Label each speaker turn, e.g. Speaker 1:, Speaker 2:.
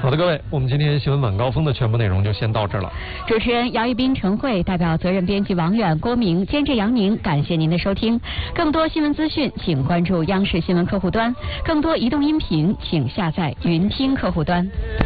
Speaker 1: 好的，各位，我们今天新闻晚高峰的全部内容就先到这儿了。
Speaker 2: 主持人姚一斌、陈慧，代表责任编辑王远、郭明，监制杨宁，感谢您的收听。更多新闻资讯，请关注央视新闻客户端；更多移动音频，请下载云听客户端。